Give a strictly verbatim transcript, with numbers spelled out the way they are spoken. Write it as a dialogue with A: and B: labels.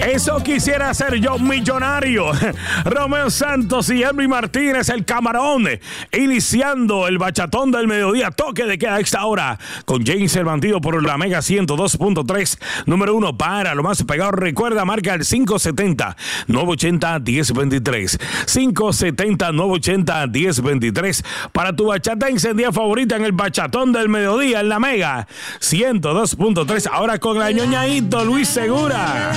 A: Eso quisiera ser yo, millonario. Romeo Santos y Henry Martínez, el camarón, iniciando el bachatón del mediodía, toque de queda a esta hora, con James el Bandido por la Mega ciento dos punto tres, número uno para lo más pegado. Recuerda, marca el cinco setenta, nueve ochenta, diez veintitrés, cinco setenta, nueve ochenta, diez veintitrés, para tu bachata encendida favorita en el bachatón del mediodía en la Mega ciento dos punto tres, ahora con la ñoñadito Luis Segura.